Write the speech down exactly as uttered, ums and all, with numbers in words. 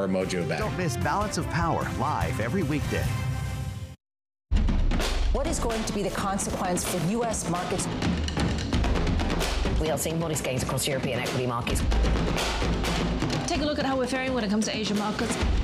our mojo back. Don't miss Balance of Power live every weekday. What is going to be the consequence for U S markets? We are seeing modest gains across European equity markets. Take a look at how we're faring when it comes to Asian markets.